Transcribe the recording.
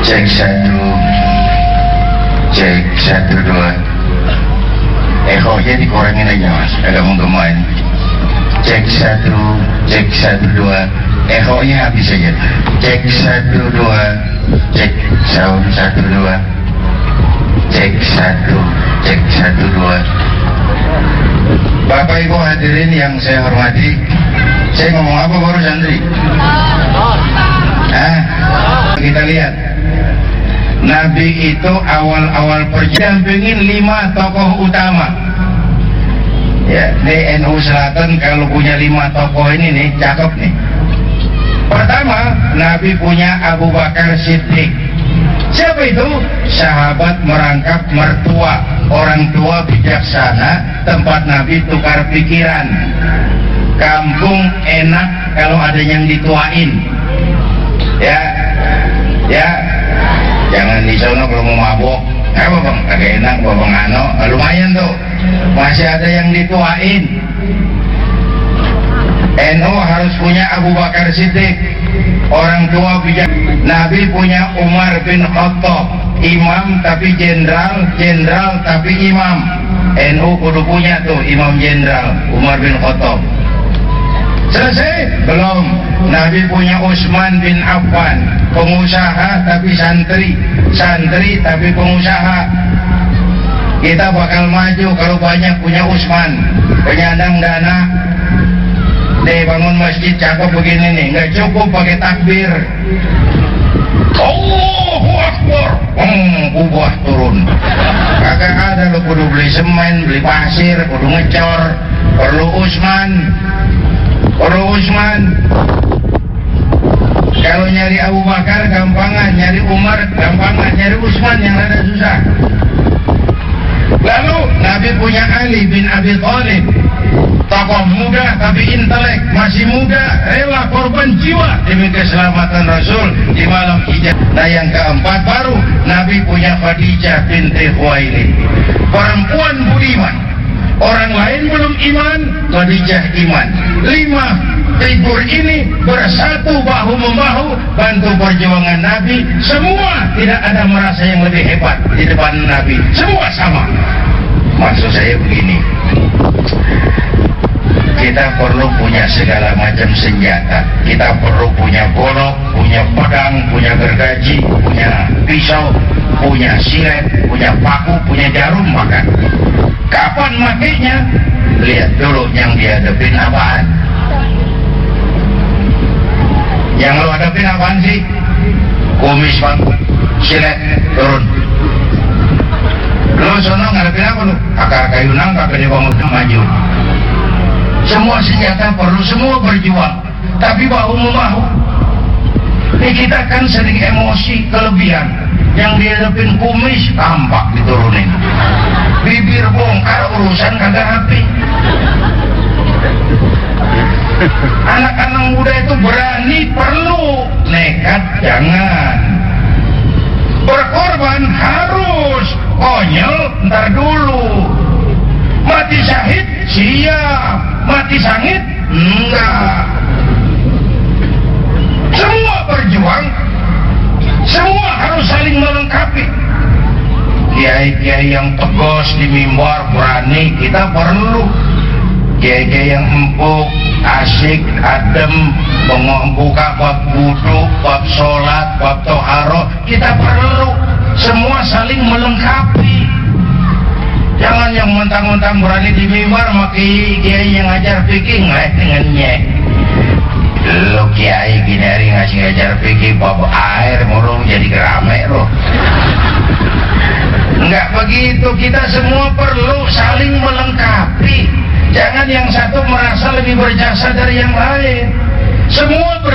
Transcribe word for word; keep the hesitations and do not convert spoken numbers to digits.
Cek satu, cek satu dua. Ekonya dikurangin aja mas, agak menggemain. Cek satu, cek satu dua. Ekonya habis aja. Cek satu dua, cek sound satu dua. Cek satu, cek satu dua. Bapak Ibu hadirin yang saya hormati, saya ngomong apa baru santri? Hah? Kita lihat, Nabi itu awal-awal perjalanan lima tokoh utama. Ya, di N U Selatan kalau punya lima tokoh ini nih, cakep nih. Pertama, Nabi punya Abu Bakar Siddiq. Siapa itu? Sahabat merangkap mertua, orang tua bijaksana, tempat Nabi tukar pikiran. Kampung enak kalau ada yang dituain. Ya, ya, jangan di sono kalau mau mabok. Apa bang? Agak enak bang Ano, lumayan tuh, masih ada yang dituain. N U harus punya Abu Bakar Siddiq, orang tua bijak. Nabi punya Umar bin Khattab, imam tapi jenderal, jenderal tapi imam. N U kudu punya tuh imam jenderal Umar bin Khattab. Selesai? Belum. Nabi punya Utsman bin Affan, pengusaha tapi santri, santri tapi pengusaha. Kita bakal maju kalau banyak punya Utsman, penyandang dana. Nih bangun masjid cakep begini nih, nggak cukup pakai takbir. Allahu Akbar, hmm, ubah turun. Kagak ada lo kudu beli semen, beli pasir, kudu ngecor. Perlu Utsman, perlu Utsman. Kalau nyari Abu Bakar gampangan, nyari Umar gampangan, nyari Utsman yang rada susah. Lalu Nabi punya Ali bin Abi Thalib, tokoh muda tapi intelek, masih muda, rela korban jiwa demi keselamatan Rasul di malam hijab. Nah yang keempat baru Nabi punya Khadijah binti Khuwailid, perempuan budiman. Orang lain belum iman, Khadijah iman. Lima figur ini bersatu bahu membahu bantu perjuangan Nabi. Semua tidak ada merasa yang lebih hebat di depan Nabi, semua sama. Maksud saya begini, kita perlu punya segala macam senjata. Kita perlu punya golok, punya pedang, punya gergaji, punya pisau, punya silet, punya paku, punya jarum makan. Kapan makainya? Lihat dulu yang dihadapin apaan. Yang lo hadapin apaan sih? Kumis bang, silet, turun. Lo sono ngadepin apa lo? Akar kayu nangka gede bangun maju. Semua senjata perlu, semua berjuang, tapi bahu membahu. Ini kita kan sering emosi kelebihan. Yang dihadapin kumis tampak diturunin, bibir bongkar urusan kagak rapi. Anak-anak muda itu berani perlu, nekat jangan. Berkorban harus, konyol ntar dulu. Mati syahid siap, mati sangit enggak. Semua berjuang, semua harus saling melengkapi. Kiai-kiai yang tegas di mimbar berani kita perlu. Kiai-kiai yang empuk, asik, adem, membuka bab wudu, bab sholat, bab toharo, kita perlu. Semua saling melengkapi. Jangan yang mentang-mentang berani di mimbar maki kiai yang ngajar fikih ngelek dengan nyek. Lo kiai gini hari ngasih ngajar fikih bab air murung jadi gerame lo. Enggak begitu, kita semua perlu saling melengkapi. Jangan yang satu merasa lebih berjasa dari yang lain. Semua ber